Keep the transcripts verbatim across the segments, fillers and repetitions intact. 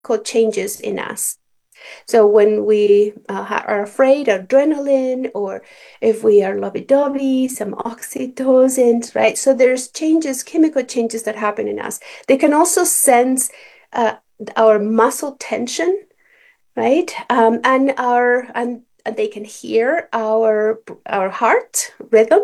changes in us. So when we uh, are afraid, adrenaline, or if we are lovey-dovey, some oxytocin, right? So there's changes, chemical changes that happen in us. They can also sense uh, our muscle tension, right? Um, and our and, and they can hear our our heart rhythm.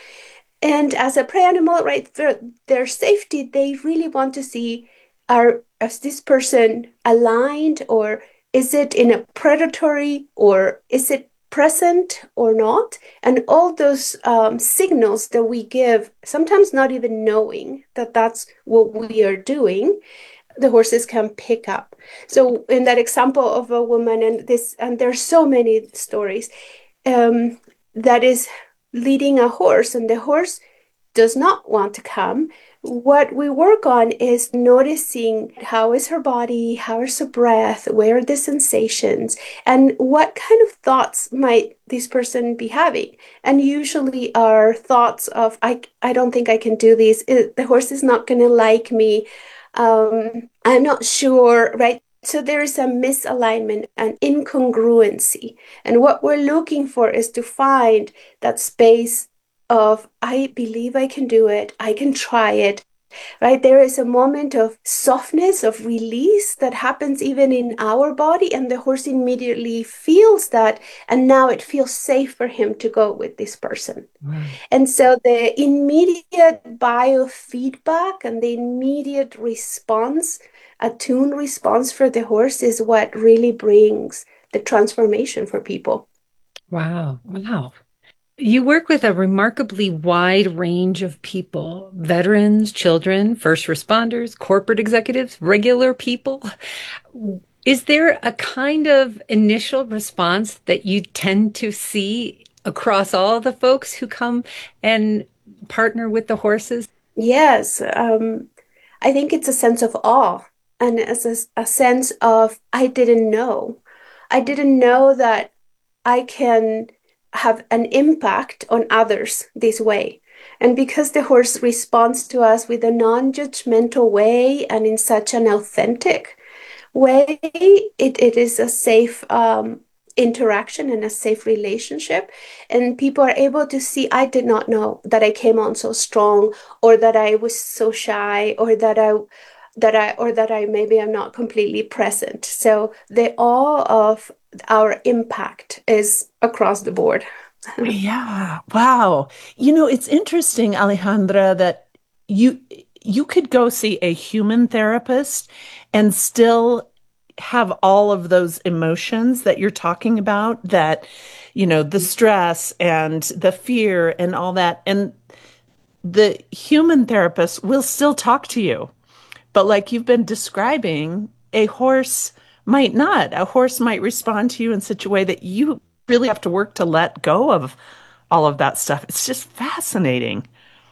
And as a prey animal, right, for their safety, they really want to see, are is this person aligned, or is it in a predatory, or is it present or not? And all those um, signals that we give, sometimes not even knowing that that's what we are doing, the horses can pick up. So in that example of a woman, and this, and there's so many stories, um, that is leading a horse, and the horse does not want to come. What we work on is noticing how is her body, how is her breath, where are the sensations, and what kind of thoughts might this person be having. And usually are thoughts of, I, I don't think I can do this. It, the horse is not going to like me. Um, I'm not sure, right? So there is a misalignment and incongruency. And what we're looking for is to find that space of, I believe I can do it, I can try it, right? There is a moment of softness, of release that happens even in our body, and the horse immediately feels that, and now it feels safe for him to go with this person. Right. And so the immediate biofeedback and the immediate response, attuned response for the horse, is what really brings the transformation for people. Wow. Wow. You work with a remarkably wide range of people, veterans, children, first responders, corporate executives, regular people. Is there a kind of initial response that you tend to see across all the folks who come and partner with the horses? Yes, um, I think it's a sense of awe, and as a, a sense of, I didn't know. I didn't know that I can have an impact on others this way. And because the horse responds to us with a non-judgmental way and in such an authentic way, it, it is a safe um, interaction and a safe relationship. And people are able to see, I did not know that I came on so strong, or that I was so shy, or that I that I or that I maybe am not completely present. So the awe of our impact is across the board. Yeah. Wow. You know, it's interesting, Alejandra, that you you could go see a human therapist and still have all of those emotions that you're talking about, that, you know, the stress and the fear and all that. And the human therapist will still talk to you. But like you've been describing, a horse might not. A horse might respond to you in such a way that you really have to work to let go of all of that stuff. It's just fascinating.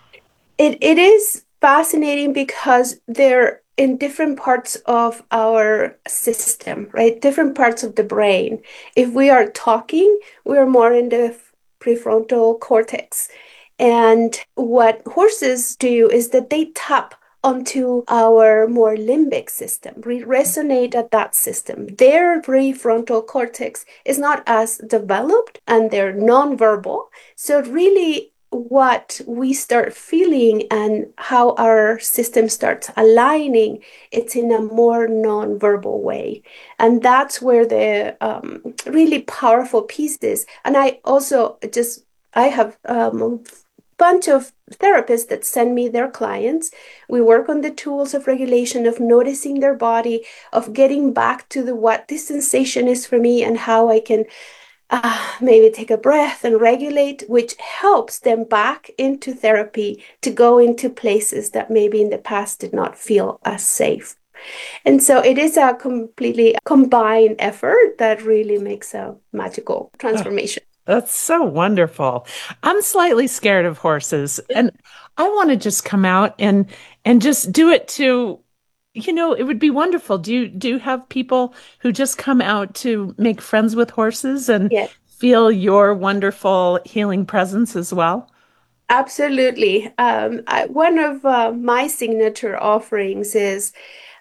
It it is fascinating because they're in different parts of our system, right? Different parts of the brain. If we are talking, we're more in the prefrontal cortex. And what horses do is that they tap onto our more limbic system. We resonate at that system. Their prefrontal cortex is not as developed, and they're nonverbal. So really, what we start feeling and how our system starts aligning, it's in a more non-verbal way. And that's where the um, really powerful piece is. And I also just, I have um, bunch of therapists that send me their clients. We work on the tools of regulation, of noticing their body, of getting back to the what this sensation is for me, and how I can uh, maybe take a breath and regulate, which helps them back into therapy to go into places that maybe in the past did not feel as safe. And so it is a completely combined effort that really makes a magical Oh, transformation. that's so wonderful. I'm slightly scared of horses, and I want to just come out and and just do it to, you know, it would be wonderful. Do you do you have people who just come out to make friends with horses and Yeah. feel your wonderful healing presence as well? Absolutely. Um, I, one of uh, my signature offerings is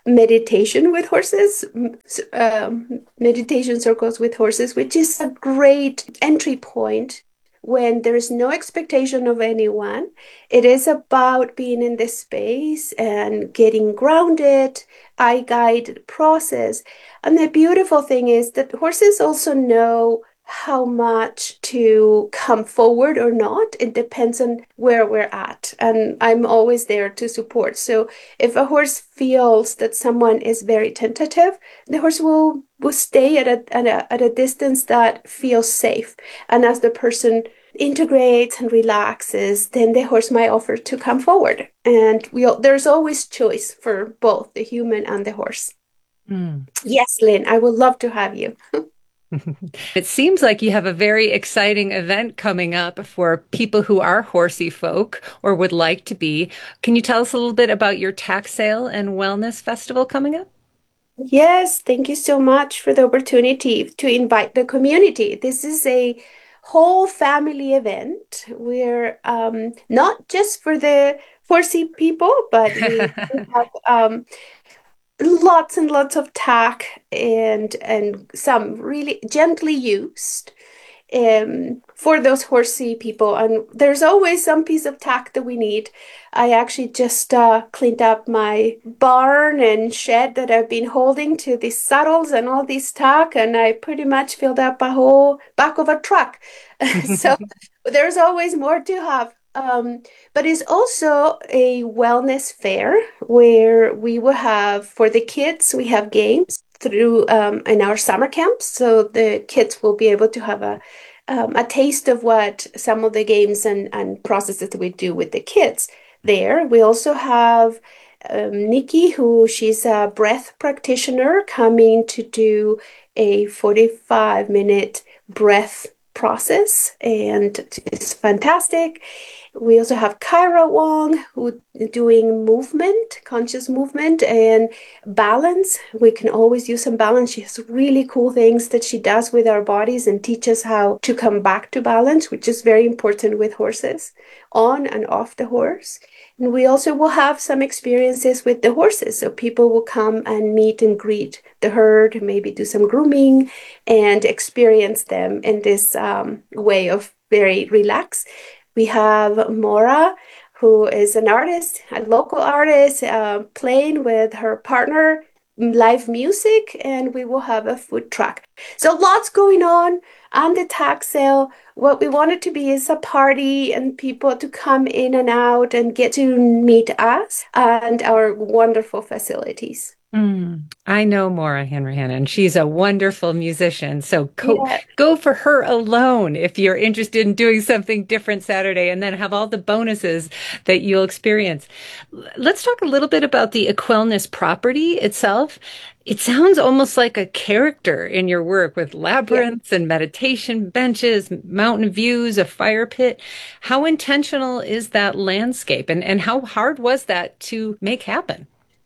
meditation with horses, um, meditation circles with horses, which is a great entry point when there is no expectation of anyone. It is about being in this space and getting grounded, eye guided process. And the beautiful thing is that horses also know how much to come forward or not. It depends on where we're at. And I'm always there to support. So if a horse feels that someone is very tentative, the horse will, will stay at a, at a, at a distance that feels safe. And as the person integrates and relaxes, then the horse might offer to come forward. And we there's always choice for both the human and the horse. Mm. Yes, Lynn, I would love to have you. It seems like you have a very exciting event coming up for people who are horsey folk or would like to be. Can you tell us a little bit about your tax sale and wellness festival coming up? Yes, thank you so much for the opportunity to invite the community. This is a whole family event. We're um, not just for the horsey people, but we have um, lots and lots of tack and and some really gently used um, for those horsey people. And there's always some piece of tack that we need. I actually just uh, cleaned up my barn and shed that I've been holding to these saddles and all these tack, and I pretty much filled up a whole back of a truck. So there's always more to have. Um, but it's also a wellness fair where we will have, for the kids, we have games through um, in our summer camps. So the kids will be able to have a um, a taste of what some of the games and, and processes that we do with the kids there. We also have um, Nikki, who she's a breath practitioner, coming to do a forty-five minute breath process, and it's fantastic. We also have Kyra Wong, who doing movement, conscious movement and balance. We can always use some balance. She has really cool things that she does with our bodies and teaches how to come back to balance, which is very important with horses, on and off the horse. And we also will have some experiences with the horses. So people will come and meet and greet the herd, maybe do some grooming and experience them in this um, way of very relaxed. We have Mora, who is an artist, a local artist, uh, playing with her partner, live music, and we will have a food truck. So lots going on on the tax sale. What we want it to be is a party and people to come in and out and get to meet us and our wonderful facilities. Mm, I know Maura Hanrahan, and she's a wonderful musician. So go, Yeah. go for her alone if you're interested in doing something different Saturday, and then have all the bonuses that you'll experience. L- Let's talk a little bit about the Equellness property itself. It sounds almost like a character in your work with Yeah. labyrinths and meditation benches, mountain views, a fire pit. How intentional is that landscape, and, and how hard was that to make happen?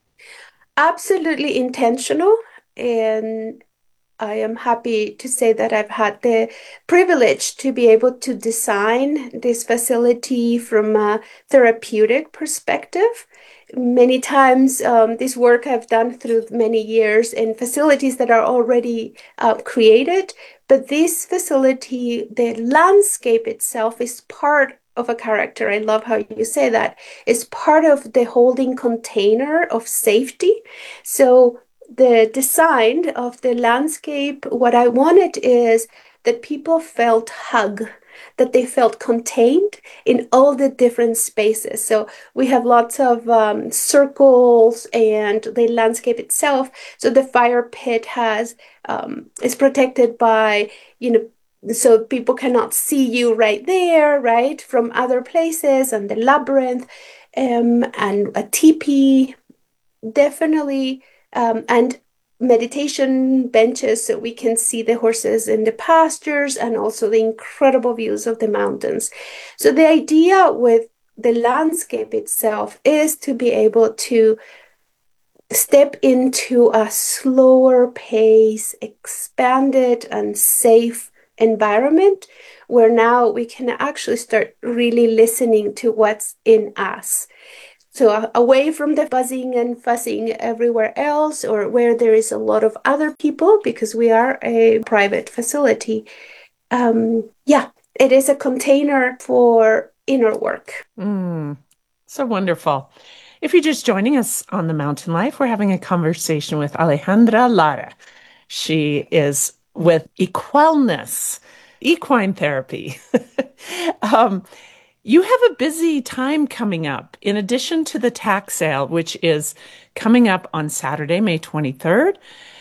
Absolutely intentional. And I am happy to say that I've had the privilege to be able to design this facility from a therapeutic perspective. Many times, um, this work I've done through many years in facilities that are already uh, created, but this facility, the landscape itself is part of a character. I love how you say that. It's part of the holding container of safety. So the design of the landscape, what I wanted is that people felt hug, that they felt contained in all the different spaces. So we have lots of um, circles and the landscape itself. So the fire pit has um, is protected by, you know, so people cannot see you right there, right, from other places, and the labyrinth um, and a teepee definitely, um, and meditation benches so we can see the horses in the pastures and also the incredible views of the mountains. So the idea with the landscape itself is to be able to step into a slower pace, expanded and safe environment where now we can actually start really listening to what's in us. So uh, away from the buzzing and fussing everywhere else, or where there is a lot of other people, because we are a private facility. Um, yeah, it is a container for inner work. Mm, so wonderful. If you're just joining us on The Mountain Life, we're having a conversation with Alejandra Lara. She is with Equellness, equine therapy. um, you have a busy time coming up. In addition to the tax sale, which is coming up on Saturday, May twenty-third,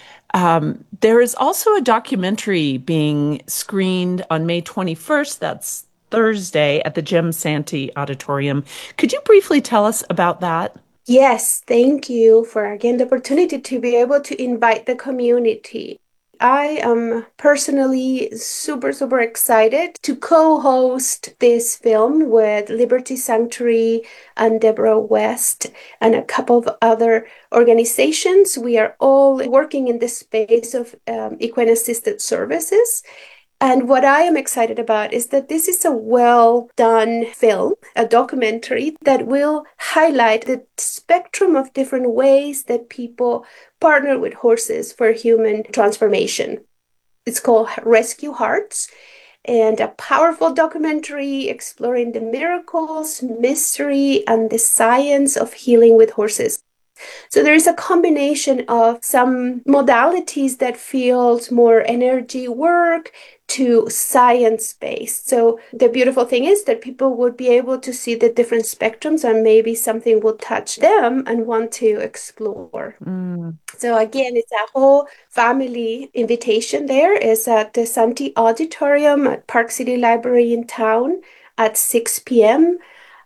um, there is also a documentary being screened on May twenty-first. That's Thursday at the Jim Santee Auditorium. Could you briefly tell us about that? Yes, thank you for again the opportunity to be able to invite the community. I am personally super, super excited to co-host this film with Liberty Sanctuary and Deborah West and a couple of other organizations. We are all working in the space of um, equine assisted services. And what I am excited about is that this is a well done film, a documentary that will highlight the spectrum of different ways that people partner with horses for human transformation. It's called Rescue Hearts, and a powerful documentary exploring the miracles, mystery, and the science of healing with horses. So there is a combination of some modalities that feels more energy work to science-based. So the beautiful thing is that people would be able to see the different spectrums, and maybe something will touch them and want to explore. Mm. So again, it's a whole family invitation there. Is at the Santee Auditorium at Park City Library in town at six p.m.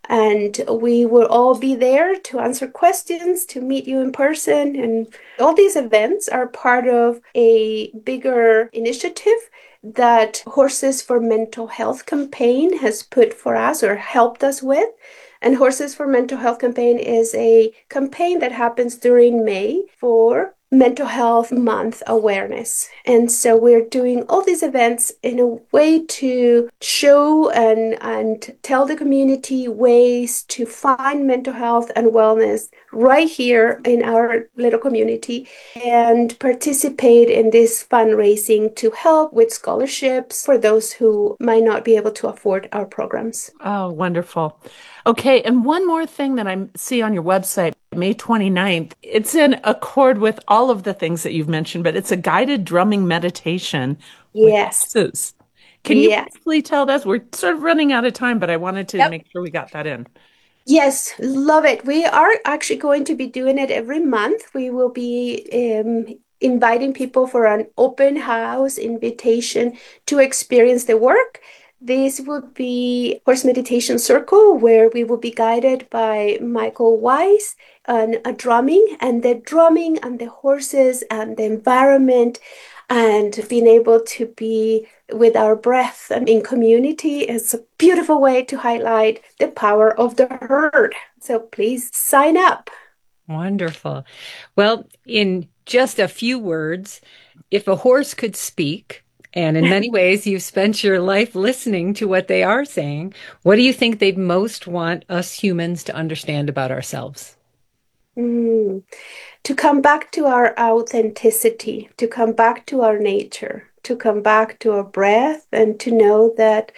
And we will all be there to answer questions, to meet you in person. And all these events are part of a bigger initiative that Horses for Mental Health campaign has put for us or helped us with. And Horses for Mental Health campaign is a campaign that happens during May for Mental Health Month awareness. And so we're doing all these events in a way to show and, and tell the community ways to find mental health and wellness right here in our little community, and participate in this fundraising to help with scholarships for those who might not be able to afford our programs. Oh, wonderful. Okay, and one more thing that I see on your website, May twenty-ninth, it's in accord with all of the things that you've mentioned, but it's a guided drumming meditation with Yes. horses. Can you Yes. briefly tell us? We're sort of running out of time, but I wanted to Yep. make sure we got that in. Yes, love it. We are actually going to be doing it every month. We will be um, inviting people for an open house invitation to experience the work. This would be Horse Meditation Circle, where we will be guided by Michael Weiss on a drumming, and the drumming and the horses and the environment, and being able to be with our breath and in community is a beautiful way to highlight the power of the herd. So please sign up. Wonderful. Well, in just a few words, if a horse could speak, and in many ways you've spent your life listening to what they are saying, what do you think they'd most want us humans to understand about ourselves? Mm. To come back to our authenticity, to come back to our nature, to come back to our breath, and to know that,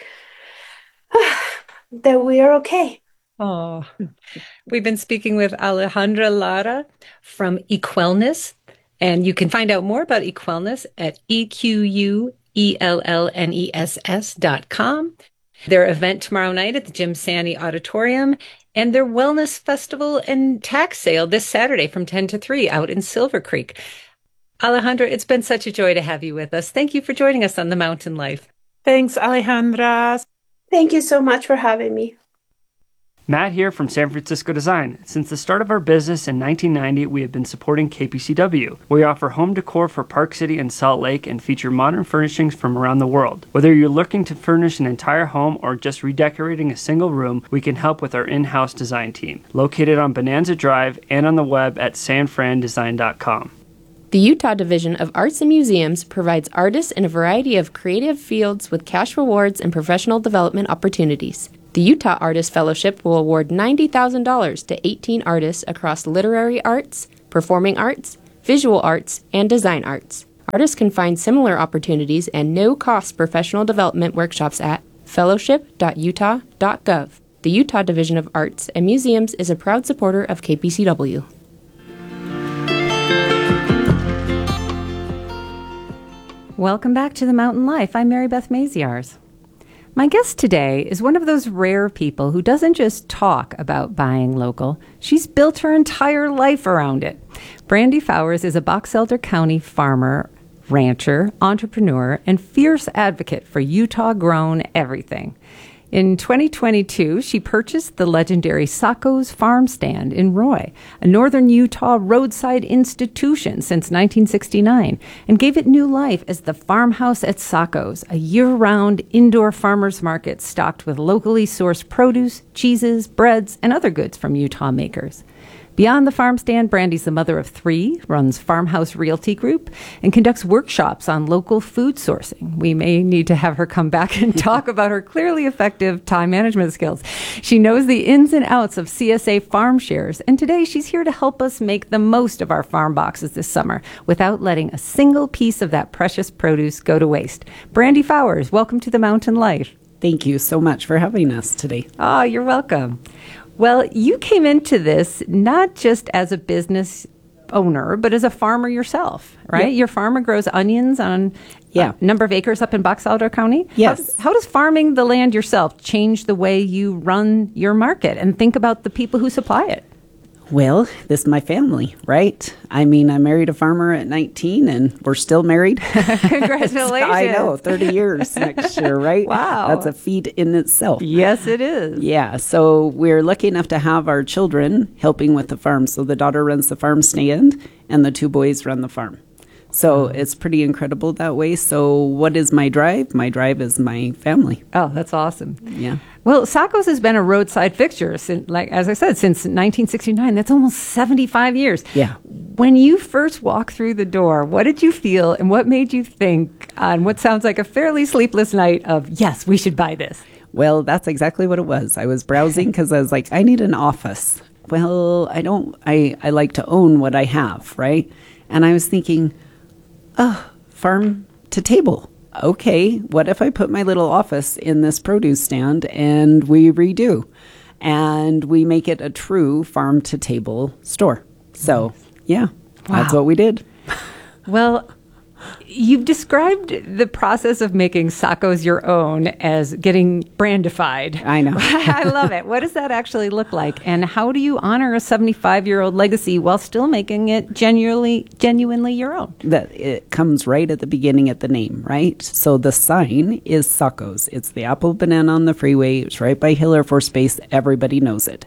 that we are okay. Oh, we've been speaking with Alejandra Lara from Equellness, and you can find out more about Equellness at E Q U E L L N E S S dot com. Their event tomorrow night at the Jim Santee Auditorium, and their Wellness Festival and tax sale this Saturday from ten to three out in Silver Creek. Alejandra, it's been such a joy to have you with us. Thank you for joining us on The Mountain Life. Thanks, Alejandra. Thank you so much for having me. Matt here from San Francisco Design. Since the start of our business in nineteen ninety, we have been supporting K P C W. We offer home decor for Park City and Salt Lake and feature modern furnishings from around the world. Whether you're looking to furnish an entire home or just redecorating a single room, we can help with our in-house design team. Located on Bonanza Drive and on the web at san fran design dot com. The Utah Division of Arts and Museums provides artists in a variety of creative fields with cash rewards and professional development opportunities. The Utah Artist Fellowship will award ninety thousand dollars to eighteen artists across literary arts, performing arts, visual arts, and design arts. Artists can find similar opportunities and no-cost professional development workshops at fellowship dot utah dot gov. The Utah Division of Arts and Museums is a proud supporter of K P C W. Welcome back to The Mountain Life. I'm Mary Beth Maziarz. My guest today is one of those rare people who doesn't just talk about buying local. She's built her entire life around it. Brandy Fowers is a Box Elder County farmer, rancher, entrepreneur, and fierce advocate for Utah-grown everything. In twenty twenty-two, she purchased the legendary Sacco's Farm Stand in Roy, a northern Utah roadside institution since nineteen sixty-nine, and gave it new life as the Farmhouse at Sacco's, a year-round indoor farmers market stocked with locally sourced produce, cheeses, breads, and other goods from Utah makers. Beyond the farm stand, Brandy's the mother of three, runs Farmhouse Realty Group, and conducts workshops on local food sourcing. We may need to have her come back and talk about her clearly effective time management skills. She knows the ins and outs of C S A farm shares, and today she's here to help us make the most of our farm boxes this summer without letting a single piece of that precious produce go to waste. Brandy Fowers, welcome to The Mountain Life. Thank you so much for having us today. Oh, you're welcome. Well, you came into this not just as a business owner, but as a farmer yourself, right? Yeah. Your farmer grows onions on Yeah. a number of acres up in Box Elder County. Yes. How, how does farming the land yourself change the way you run your market and think about the people who supply it? Well, this is my family, right? I mean, I married a farmer at nineteen and we're still married. Congratulations. I know, thirty years next year, right? Wow. That's a feat in itself. Yes, it is. Yeah, so we're lucky enough to have our children helping with the farm. So the daughter runs the farm stand and the two boys run the farm. So it's pretty incredible that way. So what is my drive? My drive is my family. Oh, that's awesome. Yeah. Well, Sacco's has been a roadside fixture, since, like as I said, since nineteen sixty-nine. That's almost seventy-five years. Yeah. When you first walked through the door, what did you feel and what made you think on what sounds like a fairly sleepless night of, yes, we should buy this? Well, that's exactly what it was. I was browsing because I was like, I need an office. Well, I don't, I, I like to own what I have, right? And I was thinking, oh, farm to table. Okay, what if I put my little office in this produce stand and we redo and we make it a true farm to table store? So, yeah, that's Wow. what we did. Well, you've described the process of making Sacco's your own as getting brandified. I know. I love it. What does that actually look like? And how do you honor a seventy-five-year-old legacy while still making it genuinely, genuinely your own? That it comes right at the beginning at the name, right? So the sign is Sacco's. It's the apple banana on the freeway. It's right by Hill Air Force Base. Everybody knows it.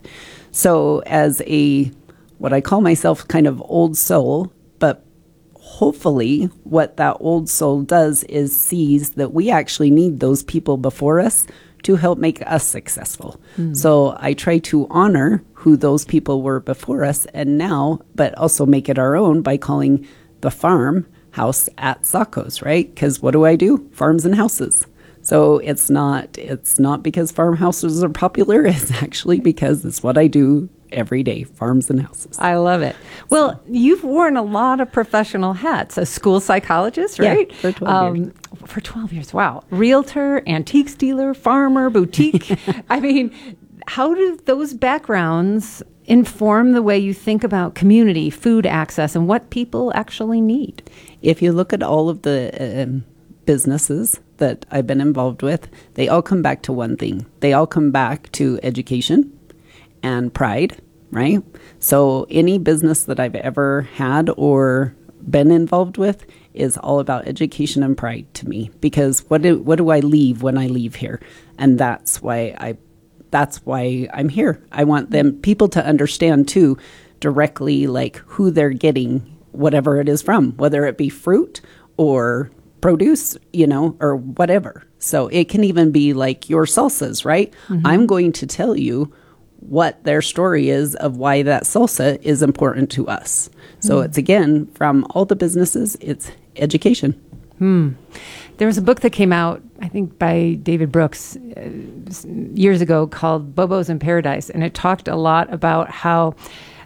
So as a, what I call myself kind of old soul, but hopefully what that old soul does is sees that we actually need those people before us to help make us successful. Mm. So I try to honor who those people were before us and now, but also make it our own by calling the farm house at Sacco's, right? Because what do I do? Farms and houses. So it's not it's not because farmhouses are popular. It's actually because it's what I do every day, farms and houses. I love it. Well, you've worn a lot of professional hats. A school psychologist, right? Yeah, for twelve years. For twelve years, wow. Realtor, antiques dealer, farmer, boutique. I mean, how do those backgrounds inform the way you think about community, food access, and what people actually need? If you look at all of the um, businesses that I've been involved with, they all come back to one thing. They all come back to education and pride, right? So any business that I've ever had or been involved with is all about education and pride to me, because what do, what do I leave when I leave here? And that's why I that's why I'm here. I want them people to understand too directly like who they're getting whatever it is from, whether it be fruit or produce, you know, or whatever. So it can even be like your salsas, right? Mm-hmm. I'm going to tell you what their story is of why that salsa is important to us. So mm. it's, again, from all the businesses, it's education. Hmm. There was a book that came out I think by David Brooks uh, years ago called Bobos in Paradise. And it talked a lot about how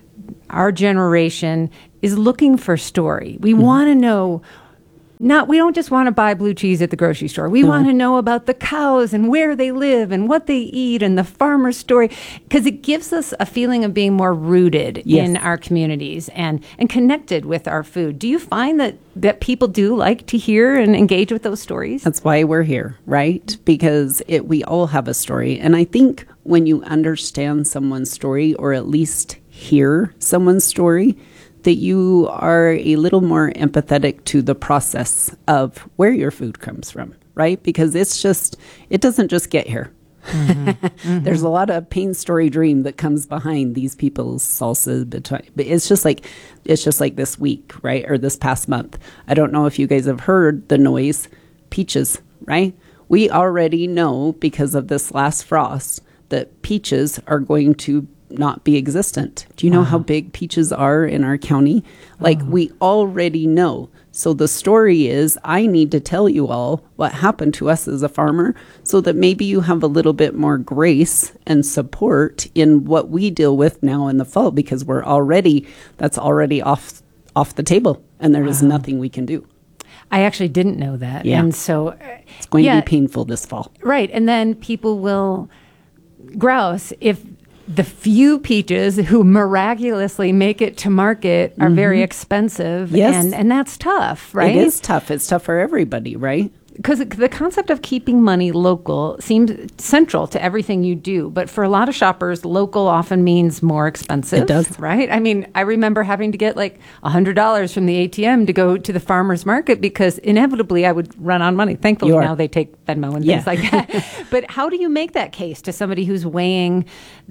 our generation is looking for story. We mm-hmm. want to know, not, we don't just want to buy blue cheese at the grocery store. We mm-hmm. want to know about the cows and where they live and what they eat and the farmer's story, because it gives us a feeling of being more rooted yes. in our communities and, and connected with our food. Do you find that, that people do like to hear and engage with those stories? That's why we're here, right? Because it, we all have a story. And I think when you understand someone's story, or at least hear someone's story, that you are a little more empathetic to the process of where your food comes from, right? Because it's just, it doesn't just get here. Mm-hmm. Mm-hmm. There's a lot of pain, story, dream that comes behind these people's salsa. But it's just like, it's just like this week, right? Or this past month. I don't know if you guys have heard the noise, peaches, right? We already know because of this last frost that peaches are going to not be existent. Do you know wow. how big peaches are in our county? Like, oh. we already know. So the story is, I need to tell you all what happened to us as a farmer so that maybe you have a little bit more grace and support in what we deal with now in the fall, because we're already, that's already off off the table, and there wow. is nothing we can do. I actually didn't know that. Yeah. And so it's going yeah, to be painful this fall. Right. And then people will grouse if the few peaches who miraculously make it to market are mm-hmm. very expensive. Yes. And, and that's tough, right? It is tough. It's tough for everybody, right? Because the concept of keeping money local seems central to everything you do. But for a lot of shoppers, local often means more expensive. It does. Right? I mean, I remember having to get like one hundred dollars from the A T M to go to the farmer's market because inevitably I would run on money. Thankfully, now they take Venmo and yeah. things like that. But how do you make that case to somebody who's weighing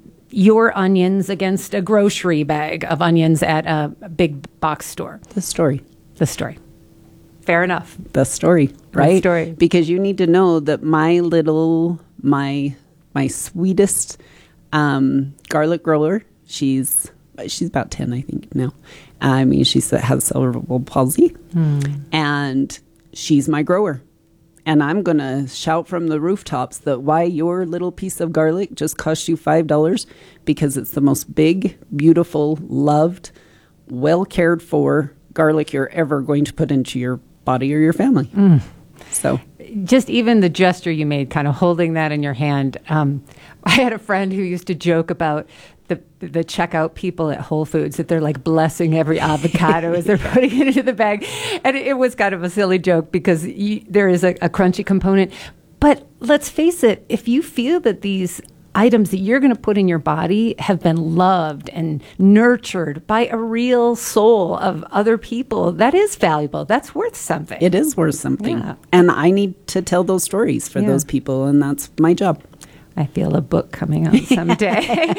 your onions against a grocery bag of onions at a big box store? The story. The story. Fair enough. The story, right? The story. Because you need to know that my little, my my sweetest um, garlic grower, she's she's about ten, I think, now. I mean, she has cerebral palsy, mm. and she's my grower. And I'm going to shout from the rooftops that why your little piece of garlic just cost you five dollars, because it's the most big, beautiful, loved, well cared for garlic you're ever going to put into your body or your family. Mm. So just even the gesture you made, kind of holding that in your hand. Um, I had a friend who used to joke about the the checkout people at Whole Foods, that they're like blessing every avocado as they're putting it into the bag. And it, it was kind of a silly joke because you, there is a, a crunchy component. But let's face it, if you feel that these items that you're going to put in your body have been loved and nurtured by a real soul of other people, that is valuable. That's worth something. It is worth something. Yeah. And I need to tell those stories for yeah. those people, and that's my job. I feel a book coming out someday.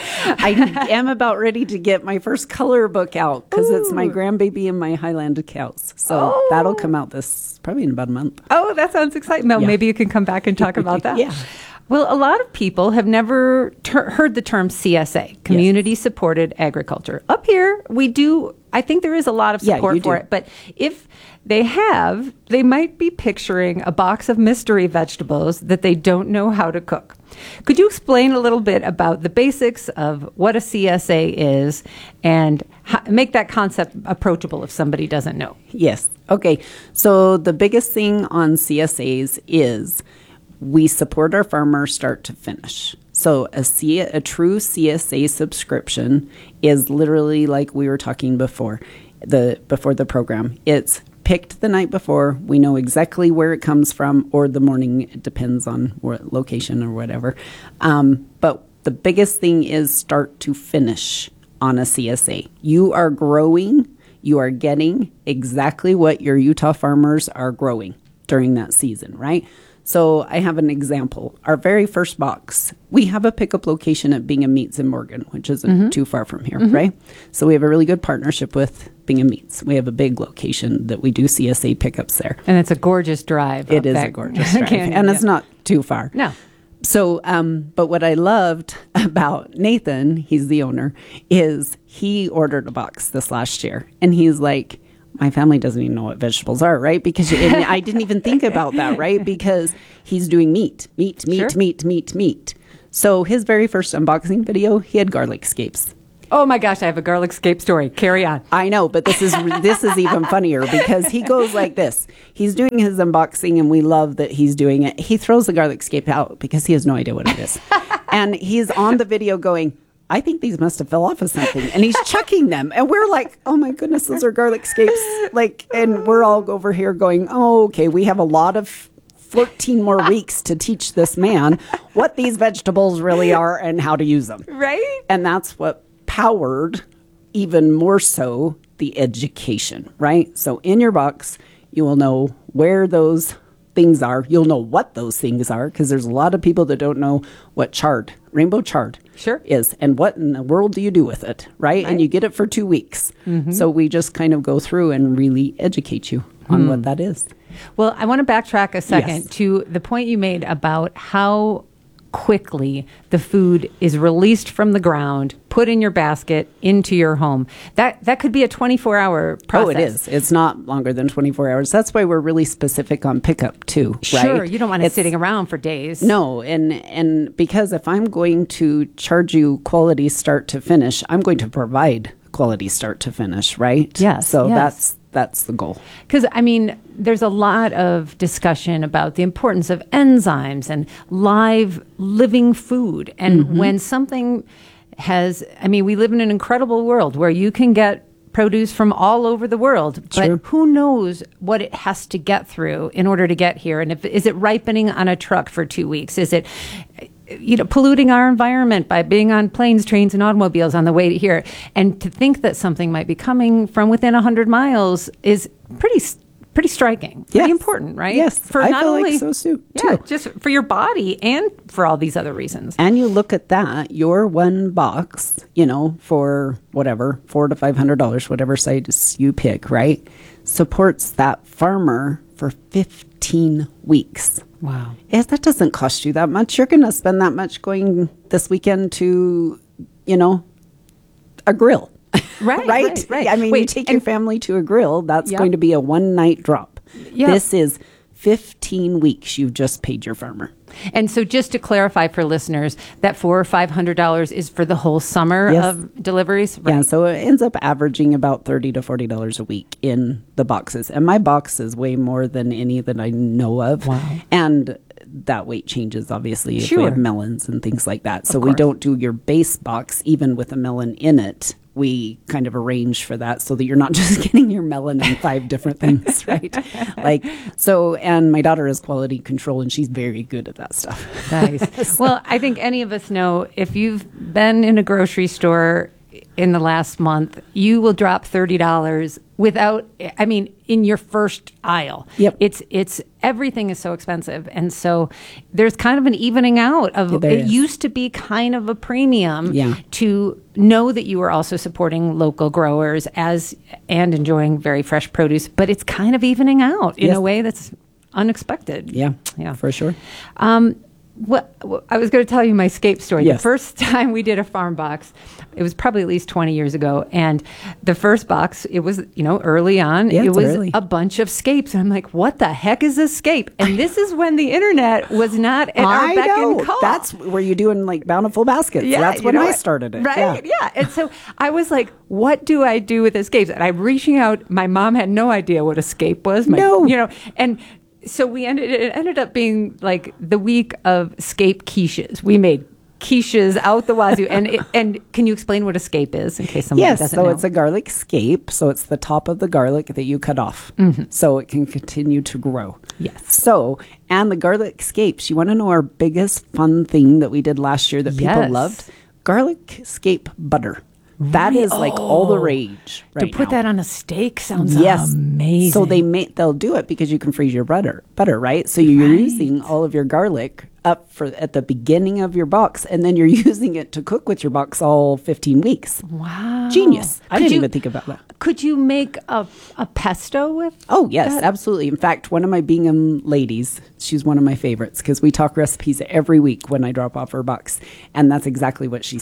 I am about ready to get my first color book out because it's my grandbaby and my Highland cows. So oh. that'll come out this probably in about a month. Oh, that sounds exciting. Mel, yeah. maybe you can come back and talk about that. Yeah. Well, a lot of people have never ter- heard the term C S A, Community yes. Supported Agriculture. Up here, we do, I think there is a lot of support yeah, for do. it. But if they have, they might be picturing a box of mystery vegetables that they don't know how to cook. Could you explain a little bit about the basics of what a C S A is and how, make that concept approachable if somebody doesn't know? Yes. Okay. So the biggest thing on C S As is we support our farmers start to finish. So a, C, a true C S A subscription is literally like we were talking before, the before the program. It's picked the night before. We know exactly where it comes from, or the morning. It depends on what location or whatever. Um, but the biggest thing is start to finish on a C S A. You are growing. You are getting exactly what your Utah farmers are growing during that season, right? So I have an example. Our very first box, we have a pickup location at Bingham Meats in Morgan, which isn't mm-hmm. too far from here, mm-hmm. right? So we have a really good partnership with Bingham Meats. We have a big location that we do C S A pickups there. And it's a gorgeous drive. It is a gorgeous drive. Canyon, and yeah. it's not too far. No. So, um, but what I loved about Nathan, he's the owner, is he ordered a box this last year. And he's like, my family doesn't even know what vegetables are, right? Because and I didn't even think about that, right? Because he's doing meat, meat, meat, Sure. meat, meat, meat. So his very first unboxing video, he had garlic scapes. Oh my gosh, I have a garlic scape story. Carry on. I know, but this is this is even funnier because he goes like this. He's doing his unboxing, and we love that he's doing it. He throws the garlic scape out because he has no idea what it is, and he's on the video going, I think these must have fell off of something, and he's chucking them, and we're like, oh my goodness, those are garlic scapes, like, and we're all over here going, oh, okay, we have a lot of fourteen more weeks to teach this man what these vegetables really are and how to use them, Right? and that's what powered even more so the education, right? So in your box, you will know where those things are. You'll know what those things are because there's a lot of people that don't know what chard, rainbow chard Sure. is and what in the world do you do with it, right? And you get it for two weeks. So we just kind of go through and really educate you on what that is. Well, I want to backtrack a second Yes. to the point you made about how quickly the food is released from the ground, put in your basket, into your home. That that could be a twenty-four hour process. Oh, it is. It's not longer than twenty-four hours. That's why we're really specific on pickup too, right? Sure, you don't want it It's- sitting around for days. No, and and because if I'm going to charge you quality start to finish, I'm going to provide quality start to finish, right? Yes, So yes. that's that's the goal. Because, I mean, there's a lot of discussion about the importance of enzymes and live, living food. And Mm-hmm. when something has, I mean, we live in an incredible world where you can get produce from all over the world, but True. who knows what it has to get through in order to get here? And if is it ripening on a truck for two weeks? Is it, you know, polluting our environment by being on planes, trains, and automobiles on the way to here? And to think that something might be coming from within a hundred miles is pretty pretty striking, pretty Yes. important, right? Yes, for I not feel like only so too, yeah, too. just for your body and for all these other reasons. And you look at that, your one box, you know, for whatever, four to five hundred dollars, whatever size you pick, right, supports that farmer for fifteen weeks. Wow. Yes, that doesn't cost you that much. You're going to spend that much going this weekend to, you know, a grill. Right, right? right, right. I mean, you Wait, take and- your family to a grill, that's Yeah. going to be a one night drop. Yeah. This is fifteen weeks you've just paid your farmer. And so, just to clarify for listeners, that four or five hundred dollars is for the whole summer Yes. of deliveries. Yeah, so it ends up averaging about thirty to forty dollars a week in the boxes. And my box is way more than any that I know of. Wow. And that weight changes, obviously, if we Sure. have melons and things like that. So Of we course. don't do your base box, even with a melon in it. We kind of arrange for that so that you're not just getting your melon and five different things, right? Like, so, and my daughter has quality control and she's very good at that stuff. Nice. Well, I think any of us know if you've been in a grocery store in the last month, you will drop thirty dollars without, I mean, in your first aisle. Yep. It's, it's, everything is so expensive. And so there's kind of an evening out of, Yeah, there it is. used to be kind of a premium Yeah. to know that you were also supporting local growers as, and enjoying very fresh produce, but it's kind of evening out in Yes. a way that's unexpected. Yeah, Yeah. for sure. Um, what, what I was going to tell you my scape story. Yes. The first time we did a farm box, it was probably at least twenty years ago. And the first box, it was, you know, early on, Yeah, it it's was early. a bunch of scapes. And I'm like, what the heck is a scape? And this is when the internet was not at our I beck know. and call. That's where you're doing like bountiful baskets. That's you when know I what? started it. Right? Yeah. Yeah. And so I was like, what do I do with escapes? And I'm reaching out. My mom had no idea what a scape was. My, No. You know, and so we ended, it ended up being like the week of scape quiches. We made quiches out the wazoo. And it, and can you explain what a scape is in case someone Yes, doesn't so know? it's a garlic scape. So it's the top of the garlic that you cut off so it can continue to grow. Yes. So, and the garlic scapes, you want to know our biggest fun thing that we did last year that people Yes. loved? Garlic scape butter. That is like all the rage to right put now. that on a steak sounds Yes. amazing. So they make they'll do it because you can freeze your butter, butter, right? So you're Right. using all of your garlic up for at the beginning of your box, and then you're using it to cook with your box all fifteen weeks. Wow. Genius! I Could didn't you- even think about that. Could you make a, a pesto with? Oh yes, that? absolutely. In fact, one of my Bingham ladies, she's one of my favorites because we talk recipes every week when I drop off her box, and that's exactly what she said.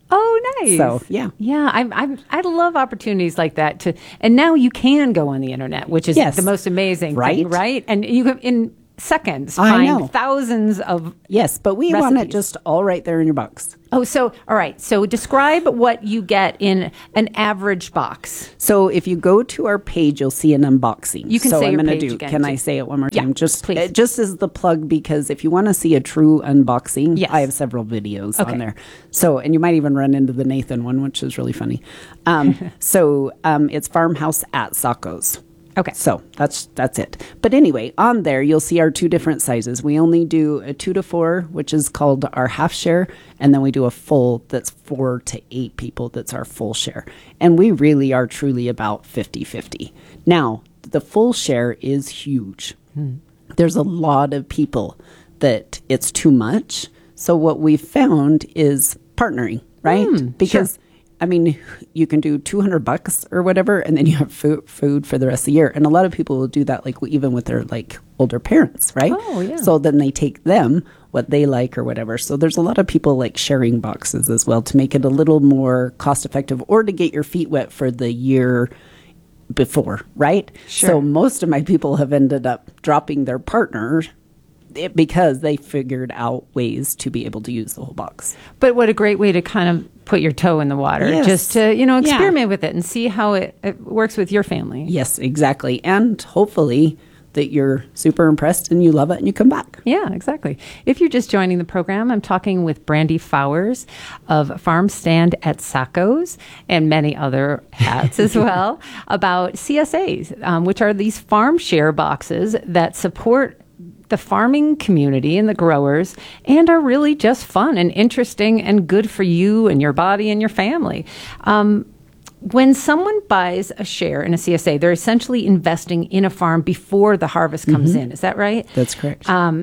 Oh, nice. So, yeah. Yeah, I I I love opportunities like that to and now you can go on the internet, which is Yes. the most amazing Right. thing, right? And you can in seconds I find know. thousands of Yes, but we want it recipes. just all right there in your box. Oh, so all right. So describe what you get in an average box. So if you go to our page, you'll see an unboxing. You can so say I'm your gonna page do. again, Can I too. say it one more Yeah, time? Just please. uh, just as the plug, because if you want to see a true unboxing, Yes. I have several videos Okay. on there. So and you might even run into the Nathan one, which is really funny. Um, so um, it's Farmhouse at Sacco's. Okay. So that's that's it. But anyway, on there you'll see our two different sizes. We only do a two to four, which is called our half share, and then we do a full that's four to eight people. That's our full share. And we really are truly about fifty-fifty. Now, the full share is huge. There's a lot of people that it's too much. So what we've found is partnering, right? because I mean, you can do two hundred bucks or whatever, and then you have food, food for the rest of the year. And a lot of people will do that, like even with their like older parents, right? Oh, yeah. So then they take them what they like or whatever. So there's a lot of people like sharing boxes as well to make it a little more cost effective or to get your feet wet for the year before, right? Sure. So most of my people have ended up dropping their partner it, because they figured out ways to be able to use the whole box. But what a great way to kind of put your toe in the water, Yes. just to, you know, Yeah. experiment with it and see how it, it works with your family. Yes, exactly. And hopefully that you're super impressed and you love it and you come back. Yeah, exactly. If you're just joining the program, I'm talking with Brandy Fowers of Farm Stand at Sacco's and many other hats as well about C S As, um, which are these farm share boxes that support the farming community and the growers and are really just fun and interesting and good for you and your body and your family. Um, When someone buys a share in a C S A, they're essentially investing in a farm before the harvest comes in. Is that right? That's correct. Um,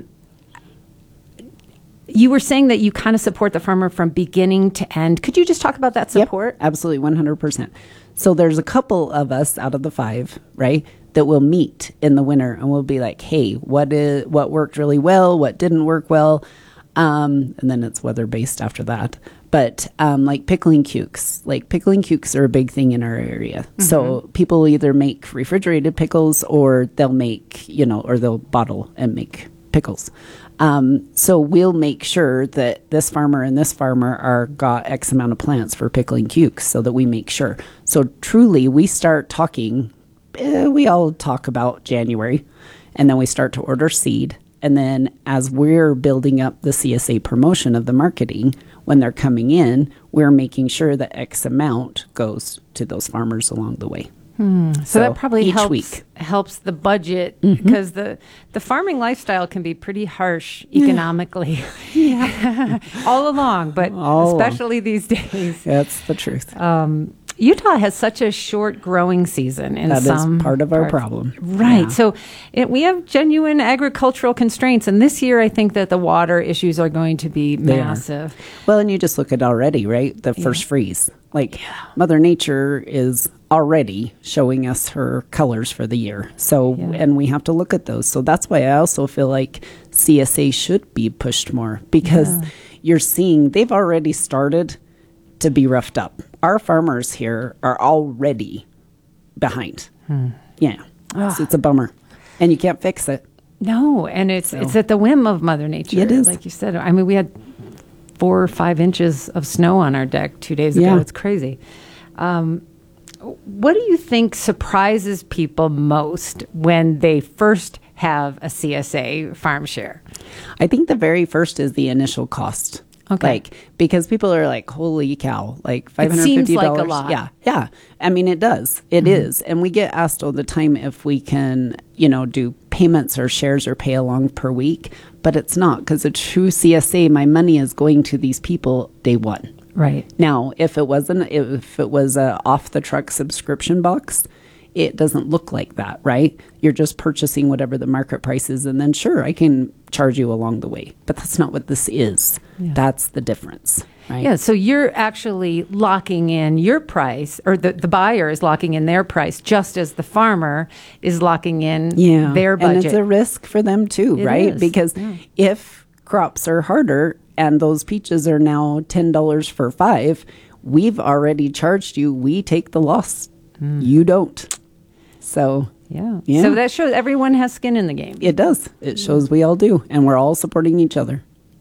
you were saying that you kind of support the farmer from beginning to end. Could you just talk about that support? Yep, absolutely, one hundred percent. So there's a couple of us out of the five, right, that will meet in the winter and we'll be like, hey, what is what worked really well, what didn't work well, um, and then it's weather based after that. But um, like pickling cukes, like pickling cukes are a big thing in our area. Mm-hmm. So people either make refrigerated pickles or they'll make, you know, or they'll bottle and make pickles. Um, so we'll make sure that this farmer and this farmer are got X amount of plants for pickling cukes so that we make sure. So truly we start talking, eh, we all talk about January and then we start to order seed. And then as we're building up the C S A promotion of the marketing, when they're coming in, we're making sure that X amount goes to those farmers along the way. So, So that probably each helps week. helps the budget because the the farming lifestyle can be pretty harsh economically all along, but All along. especially these days. That's the truth. Um, Utah has such a short growing season in That is some part of our parts. problem. Right. Yeah. So it, we have genuine agricultural constraints. And this year, I think that the water issues are going to be They are. massive. Well, and you just look at already, right? The first freeze. Like Mother Nature is already showing us her colors for the year. So, Yeah. and we have to look at those. So that's why I also feel like C S A should be pushed more because Yeah. you're seeing they've already started to be roughed up. Our farmers here are already behind. Yeah. So it's a bummer. And you can't fix it. No, and it's So- it's at the whim of Mother Nature. It is. Like you said. I mean, we had four or five inches of snow on our deck two days ago. Yeah. It's crazy. Um, what do you think surprises people most when they first have a C S A farm share? I think the very first is the initial cost. Okay. Like, because people are like, holy cow, like It five hundred seems fifty dollars. like a lot. Yeah. Yeah. I mean, it does. It is. And we get asked all the time if we can, you know, do payments or shares or pay along per week. But it's not because a true C S A, my money is going to these people day one. Right. Now, if it wasn't, if it was a off the truck subscription box, it doesn't look like that, right? You're just purchasing whatever the market price is, and then sure, I can charge you along the way. But that's not what this is. Yeah. That's the difference, right? Yeah, so you're actually locking in your price, or the, the buyer is locking in their price, just as the farmer is locking in Yeah. their budget. And it's a risk for them too, It right? is, Because yeah. if crops are harder and those peaches are now ten dollars for five, we've already charged you. We take the loss. Mm. You don't. So, yeah. yeah. So that shows everyone has skin in the game. It does. It shows we all do. And we're all supporting each other.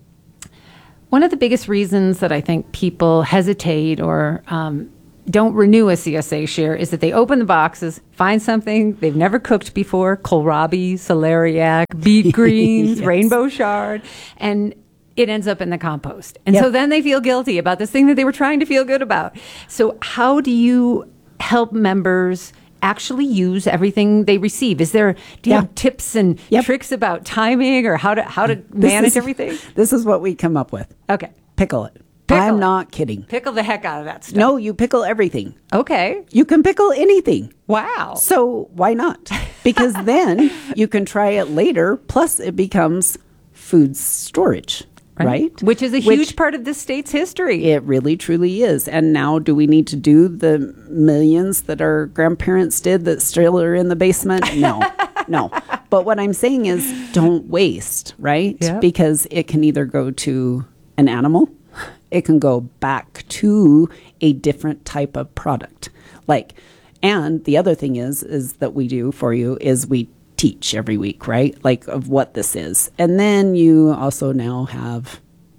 One of the biggest reasons that I think people hesitate or um, don't renew a C S A share is that they open the boxes, find something they've never cooked before, kohlrabi, celeriac, beet greens, yes. rainbow chard, and it ends up in the compost. And yep. so then they feel guilty about this thing that they were trying to feel good about. So how do you help members actually use everything they receive? Is there, do you yeah. have tips and yep. tricks about timing or how to how to this manage is, everything? This is what we come up with. Okay. Pickle it. Pickle I'm it. not kidding. Pickle the heck out of that stuff. No, you pickle everything. Okay. You can pickle anything. Wow. So why not? Because then you can try it later. Plus it becomes food storage. Right. right? Which is a huge Which, part of this state's history. It really, truly is. And now do we need to do the millions that our grandparents did that still are in the basement? No, no. But what I'm saying is don't waste, right? Yep. Because it can either go to an animal, it can go back to a different type of product. Like, and the other thing is, is that we do for you is we teach every week, right? Like of what this is. And then you also now have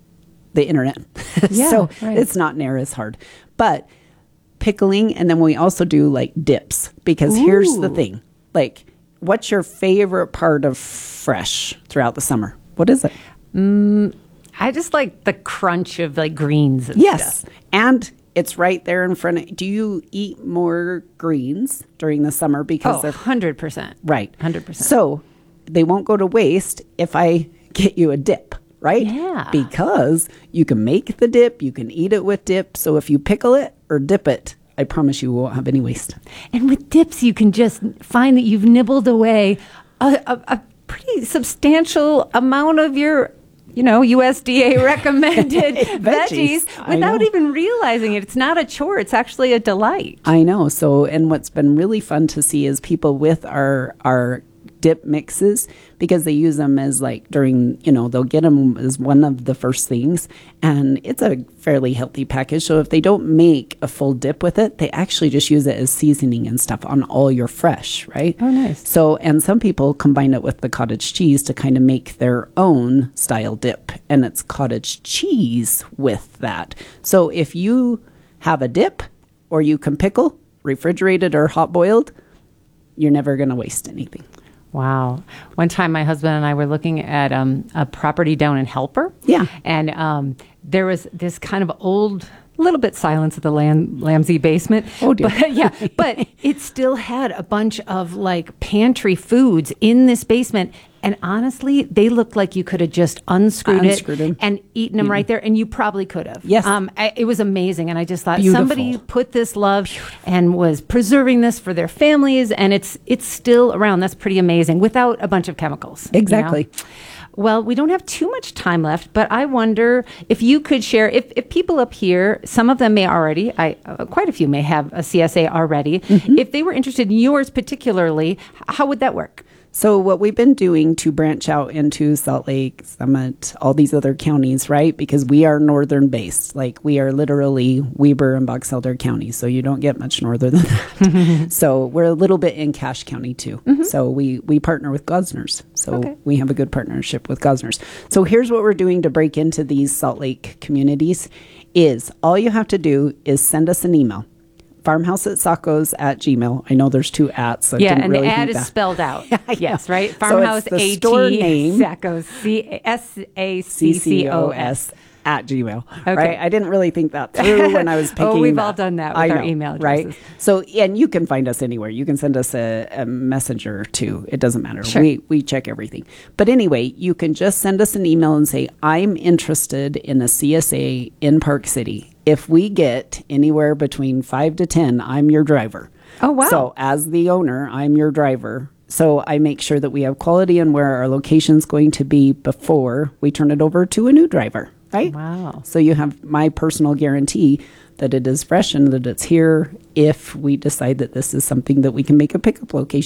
the internet. Yeah, so right. it's not near as hard. But pickling, and then we also do like dips because Ooh. Here's the thing. Like, what's your favorite part of fresh throughout the summer? What is it? Mm, I just like the crunch of like greens and yes. stuff. And it's right there in front of, do you eat more greens during the summer because oh, they're one hundred percent. Right. one hundred percent. So they won't go to waste if I get you a dip, right? Yeah. Because you can make the dip, you can eat it with dip. So if you pickle it or dip it, I promise you won't have any waste. And with dips, you can just find that you've nibbled away a, a, a pretty substantial amount of your you know, U S D A recommended veggies, veggies without even realizing it. It's not a chore. It's actually a delight. I know. So, and what's been really fun to see is people with our, our dip mixes, because they use them as like during, you know, they'll get them as one of the first things, and it's a fairly healthy package. So if they don't make a full dip with it, they actually just use it as seasoning and stuff on all your fresh, right? Oh, nice. So, and some people combine it with the cottage cheese to kind of make their own style dip, and it's cottage cheese with that. So if you have a dip or you can pickle, refrigerated or hot boiled, you're never going to waste anything. Wow. One time my husband and I were looking at um, a property down in Helper. Yeah. And um, there was this kind of old, little bit Silence of the Lam- Lambsy basement. Oh, dear. But, yeah. But it still had a bunch of like pantry foods in this basement. And honestly, they looked like you could have just unscrewed, unscrewed it them. and eaten them mm. right there. And you probably could have. Yes. Um, I, it was amazing. And I just thought Beautiful. somebody put this love Beautiful. And was preserving this for their families. And it's it's still around. That's pretty amazing without a bunch of chemicals. Exactly. You know? Well, we don't have too much time left, but I wonder if you could share, if, if people up here, some of them may already, I uh, quite a few may have a C S A already. Mm-hmm. If they were interested in yours particularly, how would that work? So what we've been doing to branch out into Salt Lake, Summit, all these other counties, right? Because we are northern based. Like we are literally Weber and Box Elder County. So you don't get much norther than that. So we're a little bit in Cache County too. Mm-hmm. So we, we partner with Gosners. So okay. we have a good partnership with Gosners. So here's what we're doing to break into these Salt Lake communities is all you have to do is send us an email. Farmhouse at Sacco's at Gmail. I know there's two ats. So yeah, didn't and really the ad think is that. spelled out. Yes, right? So Farmhouse it's the A T store name. Sacco's C S A C C O S at Gmail. Okay. Right? I didn't really think that through when I was picking Oh, we've that. all done that with I our know, email addresses. Right? So, and you can find us anywhere. You can send us a, a messenger too. It doesn't matter. Sure. We we check everything. But anyway, you can just send us an email and say, I'm interested in a C S A in Park City. If we get anywhere between five to ten, I'm your driver. Oh, wow. So as the owner, I'm your driver. So I make sure that we have quality and where our location's going to be before we turn it over to a new driver, right? Wow. So you have my personal guarantee that it is fresh and that it's here if we decide that this is something that we can make a pickup location.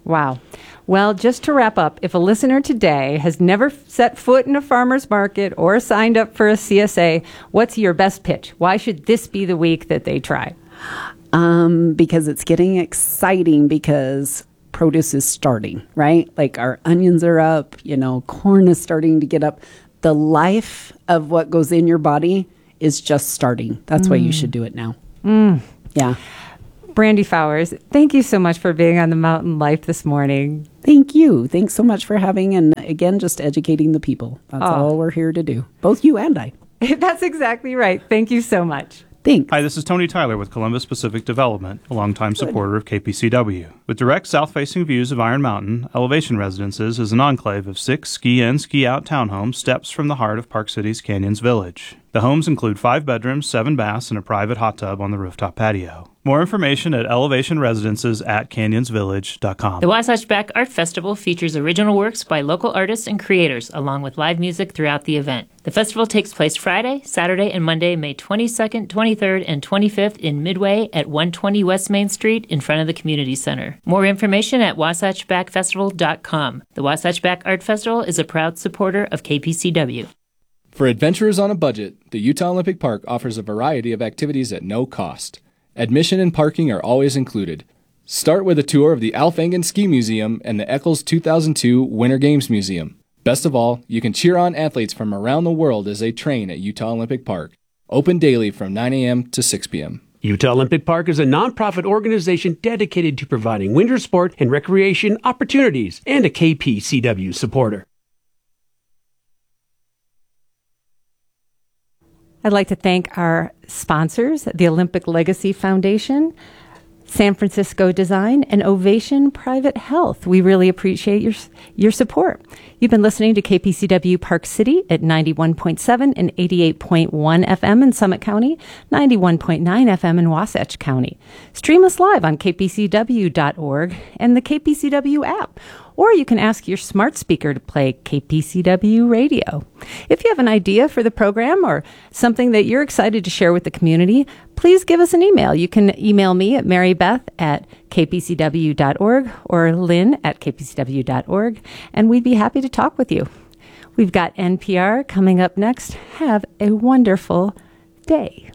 Wow. Well, just to wrap up, if a listener today has never set foot in a farmer's market or signed up for a C S A, what's your best pitch? Why should this be the week that they try? Um, because it's getting exciting because produce is starting, right? Like our onions are up, you know, corn is starting to get up. The life of what goes in your body is just starting. That's mm. why you should do it now. Mm. Yeah. Brandy Fowers, thank you so much for being on The Mountain Life this morning. Thank you. Thanks so much for having, and again, just educating the people. That's oh. all we're here to do. Both you and I. That's exactly right. Thank you so much. Thanks. Hi, this is Tony Tyler with Columbus Pacific Development, a longtime supporter of K P C W. With direct south-facing views of Iron Mountain, Elevation Residences is an enclave of six ski-in, ski-out townhomes steps from the heart of Park City's Canyons Village. The homes include five bedrooms, seven baths, and a private hot tub on the rooftop patio. More information at elevation residences at canyons village dot com. The Wasatch Back Art Festival features original works by local artists and creators, along with live music throughout the event. The festival takes place Friday, Saturday, and Monday, May twenty-second, twenty-third, and twenty-fifth in Midway at one twenty West Main Street in front of the Community Center. More information at wasatch back festival dot com. The Wasatch Back Art Festival is a proud supporter of K P C W. For adventurers on a budget, the Utah Olympic Park offers a variety of activities at no cost. Admission and parking are always included. Start with a tour of the Alf Engen Ski Museum and the Eccles two thousand two Winter Games Museum. Best of all, you can cheer on athletes from around the world as they train at Utah Olympic Park. Open daily from nine a.m. to six p.m. Utah Olympic Park is a nonprofit organization dedicated to providing winter sport and recreation opportunities and a K P C W supporter. I'd like to thank our sponsors, the Olympic Legacy Foundation, San Francisco Design, and Ovation Private Health. We really appreciate your your support. You've been listening to K P C W Park City at ninety-one point seven and eighty-eight point one F M in Summit County, ninety-one point nine F M in Wasatch County. Stream us live on k p c w dot org and the K P C W app. Or you can ask your smart speaker to play K P C W radio. If you have an idea for the program or something that you're excited to share with the community, please give us an email. You can email me at marybeth at k p c w dot org or lynn at k p c w dot org, and we'd be happy to talk with you. We've got N P R coming up next. Have a wonderful day.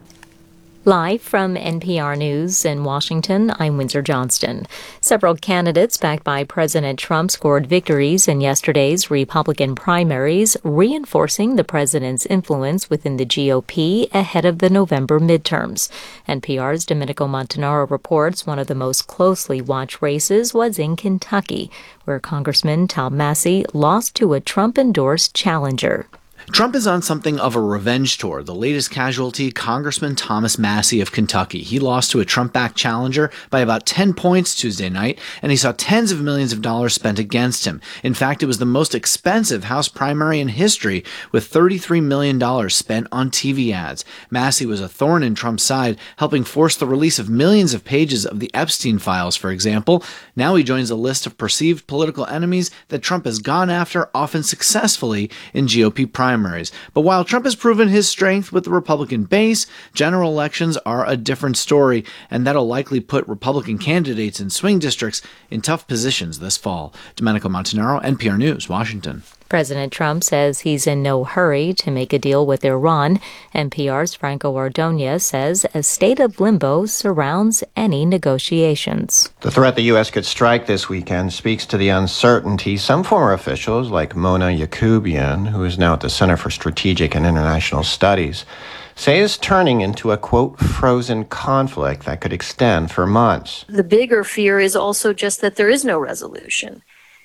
Live from N P R News in Washington, I'm Windsor Johnston. Several candidates backed by President Trump scored victories in yesterday's Republican primaries, reinforcing the president's influence within the G O P ahead of the November midterms. N P R's Domenico Montanaro reports one of the most closely watched races was in Kentucky, where Congressman Tom Massie lost to a Trump-endorsed challenger. Trump is on something of a revenge tour. The latest casualty, Congressman Thomas Massie of Kentucky. He lost to a Trump-backed challenger by about ten points Tuesday night, and he saw tens of millions of dollars spent against him. In fact, it was the most expensive House primary in history, with thirty-three million dollars spent on T V ads. Massie was a thorn in Trump's side, helping force the release of millions of pages of the Epstein files, for example. Now he joins a list of perceived political enemies that Trump has gone after, often successfully, in G O P primaries. But while Trump has proven his strength with the Republican base, general elections are a different story, and that'll likely put Republican candidates in swing districts in tough positions this fall. Domenico Montanaro, N P R News, Washington. President Trump says he's in no hurry to make a deal with Iran. N P R's Franco Ordonez says a state of limbo surrounds any negotiations. The threat the U S could strike this weekend speaks to the uncertainty some former officials, like Mona Yacoubian, who is now at the Center for Strategic and International Studies, say is turning into a, quote, frozen conflict that could extend for months. The bigger fear is also just that there is no resolution.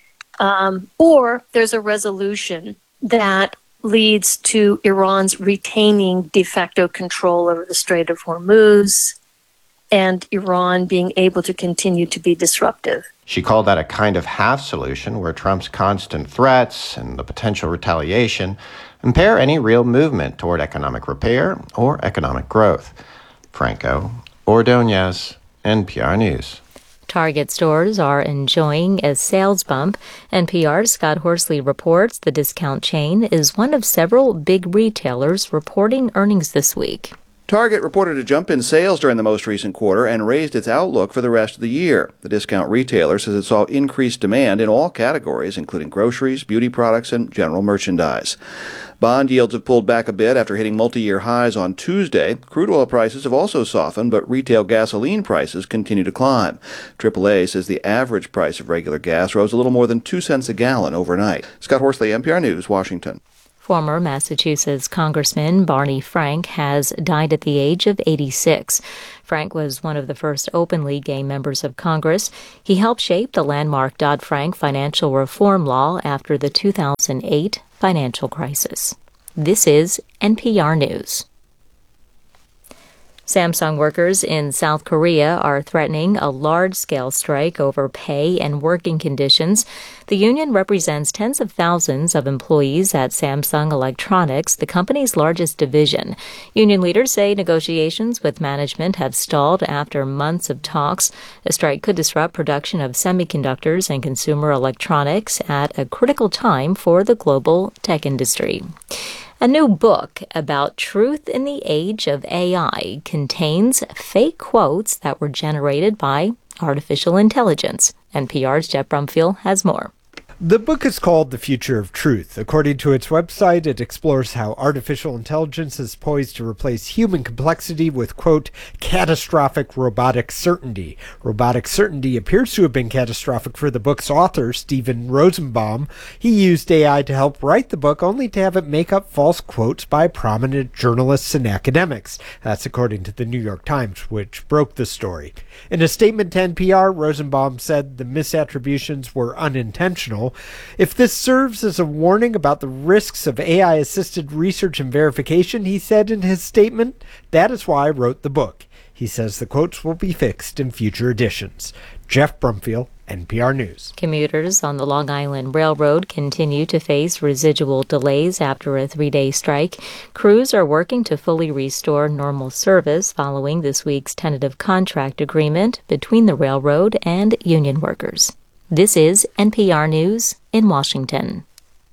Um, or there's a resolution that leads to Iran's retaining de facto control over the Strait of Hormuz and Iran being able to continue to be disruptive. She called that a kind of half solution where Trump's constant threats and the potential retaliation impair any real movement toward economic repair or economic growth. Franco Ordonez, N P R News. Target stores are enjoying a sales bump. N P R's Scott Horsley reports the discount chain is one of several big retailers reporting earnings this week. Target reported a jump in sales during the most recent quarter and raised its outlook for the rest of the year. The discount retailer says it saw increased demand in all categories, including groceries, beauty products, and general merchandise. Bond yields have pulled back a bit after hitting multi-year highs on Tuesday. Crude oil prices have also softened, but retail gasoline prices continue to climb. triple A says the average price of regular gas rose a little more than two cents a gallon overnight. Scott Horsley, N P R News, Washington. Former Massachusetts Congressman Barney Frank has died at the age of eighty-six. Frank was one of the first openly gay members of Congress. He helped shape the landmark Dodd-Frank financial reform law after the two thousand eight financial crisis. This is N P R News. Samsung workers in South Korea are threatening a large-scale strike over pay and working conditions. The union represents tens of thousands of employees at Samsung Electronics, the company's largest division. Union leaders say negotiations with management have stalled after months of talks. A strike could disrupt production of semiconductors and consumer electronics at a critical time for the global tech industry. A new book about truth in the age of A I contains fake quotes that were generated by artificial intelligence. N P R's Jeff Brumfield has more. The book is called The Future of Truth. According to its website, it explores how artificial intelligence is poised to replace human complexity with, quote, catastrophic robotic certainty. Robotic certainty appears to have been catastrophic for the book's author, Steven Rosenbaum. He used A I to help write the book, only to have it make up false quotes by prominent journalists and academics. That's according to the New York Times, which broke the story. In a statement to N P R, Rosenbaum said the misattributions were unintentional. If this serves as a warning about the risks of A I-assisted research and verification, he said in his statement, that is why I wrote the book. He says the quotes will be fixed in future editions. Jeff Brumfield, N P R News. Commuters on the Long Island Railroad continue to face residual delays after a three-day strike. Crews are working to fully restore normal service following this week's tentative contract agreement between the railroad and union workers. This is N P R News in Washington.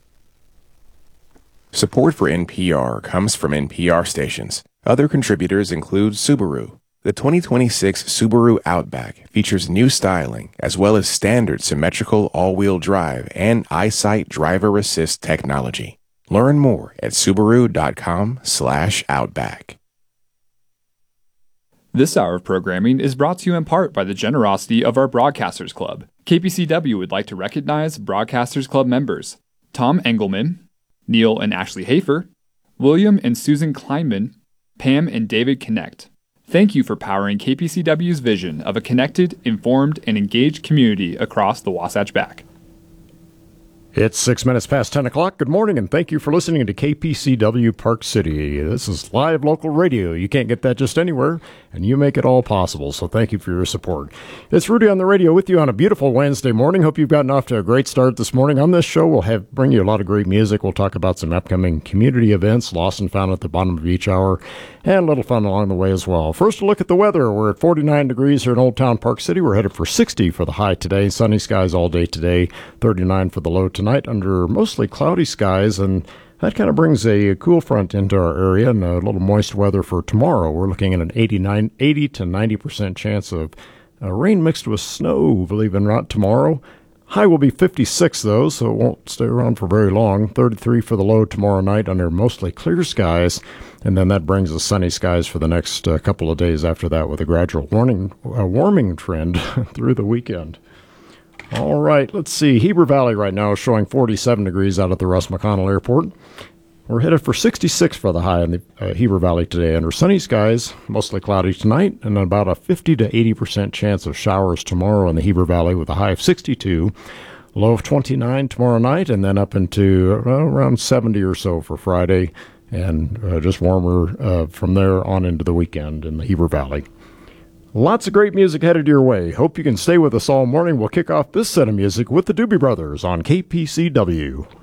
Support for N P R comes from N P R stations. Other contributors include Subaru. The twenty twenty-six Subaru Outback features new styling as well as standard symmetrical all-wheel drive and EyeSight driver assist technology. Learn more at Subaru.com slash Outback. This hour of programming is brought to you in part by the generosity of our Broadcasters Club. K P C W would like to recognize Broadcasters Club members Tom Engelman, Neil and Ashley Hafer, William and Susan Kleinman, Pam and David Connect. Thank you for powering K P C W's vision of a connected, informed, and engaged community across the Wasatch Back. It's six minutes past ten o'clock. Good morning, and thank you for listening to K P C W Park City. This is live local radio. You can't get that just anywhere, and you make it all possible, so thank you for your support. It's Rudy on the radio with you on a beautiful Wednesday morning. Hope you've gotten off to a great start this morning. On this show, we'll have bring you a lot of great music. We'll talk about some upcoming community events, lost and found at the bottom of each hour, and a little fun along the way as well. First, a look at the weather. We're at forty-nine degrees here in Old Town Park City. We're headed for sixty for the high today. Sunny skies all day today. thirty-nine for the low tonight under mostly cloudy skies, and that kind of brings a cool front into our area and a little moist weather for tomorrow. We're looking at an eighty-nine, eighty to ninety percent chance of uh, rain mixed with snow, believe it or not, tomorrow. High will be fifty-six, though, so it won't stay around for very long. thirty-three for the low tomorrow night under mostly clear skies, and then that brings us sunny skies for the next uh, couple of days after that with a gradual warning, uh, warming trend through the weekend. All right, let's see. Heber Valley right now is showing forty-seven degrees out at the Russ McConnell Airport. We're headed for sixty-six for the high in the uh, Heber Valley today under sunny skies, mostly cloudy tonight, and about a fifty to eighty percent chance of showers tomorrow in the Heber Valley with a high of sixty-two, low of twenty-nine tomorrow night, and then up into uh, around seventy or so for Friday, and uh, just warmer uh, from there on into the weekend in the Heber Valley. Lots of great music headed your way. Hope you can stay with us all morning. We'll kick off this set of music with the Doobie Brothers on K P C W.